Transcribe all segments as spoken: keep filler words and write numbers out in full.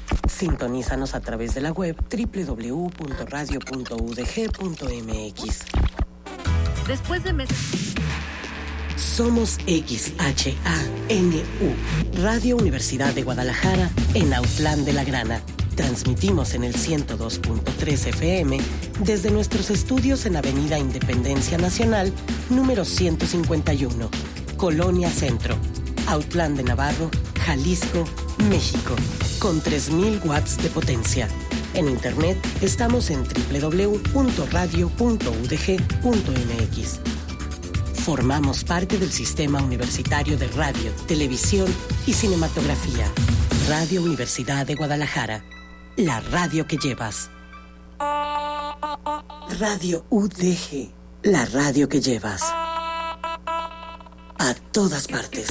Sintonízanos a través de la web doble u doble u doble u punto radio punto u d g punto m x. Después de meses... Somos X H A N U, Radio Universidad de Guadalajara, en Autlán de la Grana. Transmitimos en el ciento dos punto tres F M desde nuestros estudios en Avenida Independencia Nacional, número ciento cincuenta y uno, Colonia Centro, Autlán de Navarro, Jalisco, México, con tres mil watts de potencia. En internet estamos en doble u doble u doble u punto radio punto u d g punto m x. Formamos parte del Sistema Universitario de Radio, Televisión y Cinematografía. Radio Universidad de Guadalajara, la radio que llevas. Radio U D G, la radio que llevas. A todas partes.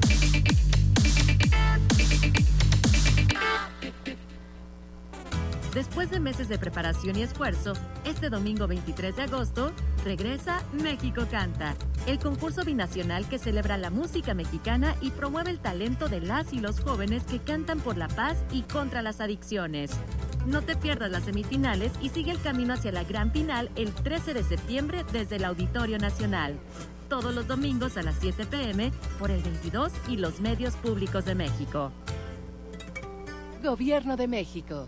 Después de meses de preparación y esfuerzo, este domingo veintitrés de agosto, regresa México Canta, el concurso binacional que celebra la música mexicana y promueve el talento de las y los jóvenes que cantan por la paz y contra las adicciones. No te pierdas las semifinales y sigue el camino hacia la gran final el trece de septiembre desde el Auditorio Nacional. Todos los domingos a las siete p m por el veintidós y los medios públicos de México. Gobierno de México.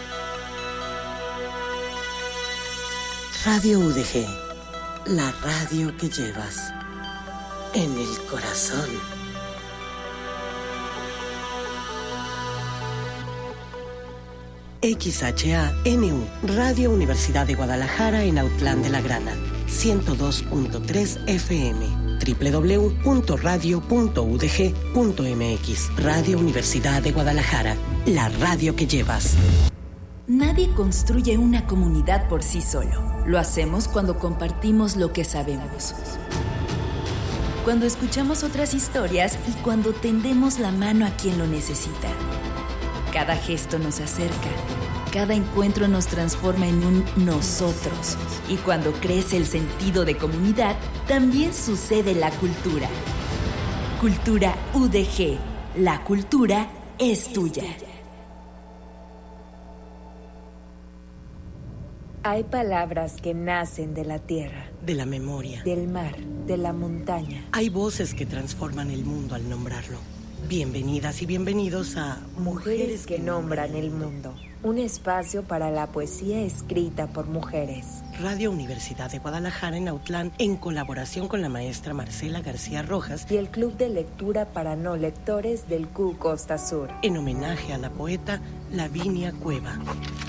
Radio U D G, la radio que llevas en el corazón. X H A N U, Radio Universidad de Guadalajara en Autlán de la Grana, ciento dos punto tres F M, doble u doble u doble u punto radio punto u d g punto m x. Radio Universidad de Guadalajara, la radio que llevas. Nadie construye una comunidad por sí solo. Lo hacemos cuando compartimos lo que sabemos, cuando escuchamos otras historias y cuando tendemos la mano a quien lo necesita. Cada gesto nos acerca, cada encuentro nos transforma en un nosotros. Y cuando crece el sentido de comunidad, también sucede la cultura. Cultura U D G. La cultura es tuya. Hay palabras que nacen de la tierra, de la memoria, del mar, de la montaña. Hay voces que transforman el mundo al nombrarlo. Bienvenidas y bienvenidos a Mujeres que nombran el mundo. Un espacio para la poesía escrita por mujeres. Radio Universidad de Guadalajara en Autlán, en colaboración con la maestra Marcela García Rojas y el Club de Lectura para No Lectores del C U Costa Sur, en homenaje a la poeta Lavinia Cueva.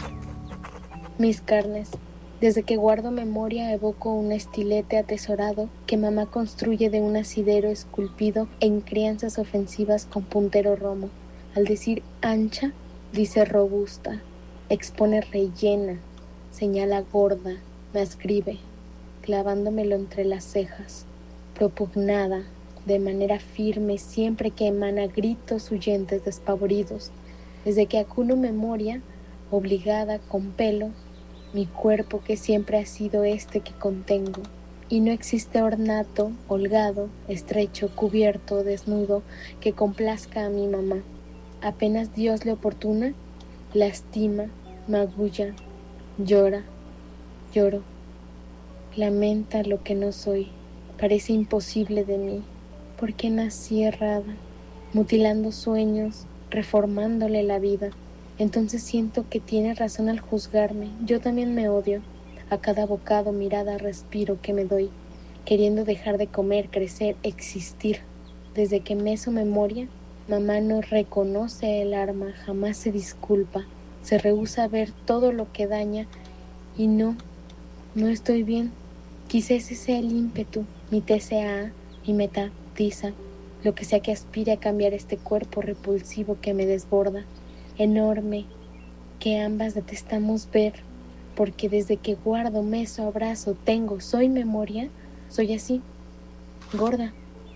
Mis carnes. Desde que guardo memoria evoco un estilete atesorado que mamá construye de un asidero esculpido en crianzas ofensivas con puntero romo. Al decir ancha, dice robusta, expone rellena, señala gorda, me ascribe, clavándomelo entre las cejas, propugnada, de manera firme siempre que emana gritos huyentes despavoridos. Desde que acuno memoria, obligada con pelo, mi cuerpo que siempre ha sido este que contengo, y no existe ornato, holgado, estrecho, cubierto, desnudo, que complazca a mi mamá. Apenas Dios le oportuna, lastima, magulla, llora, lloro, lamenta lo que no soy, parece imposible de mí, porque nací errada, mutilando sueños, reformándole la vida. Entonces siento que tiene razón al juzgarme. Yo también me odio. A cada bocado, mirada, respiro que me doy, queriendo dejar de comer, crecer, existir. Desde que meso memoria, mamá no reconoce el arma, jamás se disculpa. Se rehúsa a ver todo lo que daña y no, no estoy bien. Quizá ese sea el ímpetu, mi T C A, mi meta, tiza, lo que sea que aspire a cambiar este cuerpo repulsivo que me desborda. Enorme, que ambas detestamos ver, porque desde que guardo, meso, abrazo, tengo, soy memoria, soy así, gorda.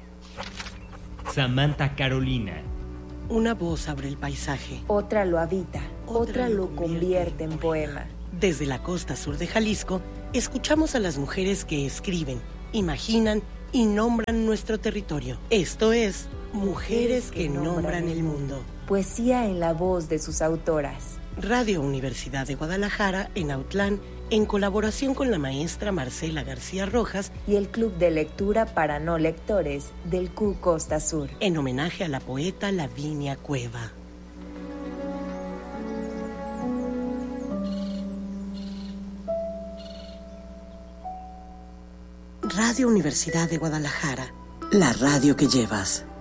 Samantha Carolina. Una voz abre el paisaje. Otra lo habita, otra, otra lo convierte, convierte en poema. Desde la costa sur de Jalisco, escuchamos a las mujeres que escriben, imaginan y nombran nuestro territorio. Esto es Mujeres que Nombran el Mundo. poesía en la voz de sus autoras. Radio Universidad de Guadalajara en Autlán, en colaboración con la maestra Marcela García Rojas y el Club de Lectura para No Lectores del C U Costa Sur, en homenaje a la poeta Lavinia Cueva. Radio Universidad de Guadalajara, la radio que llevas.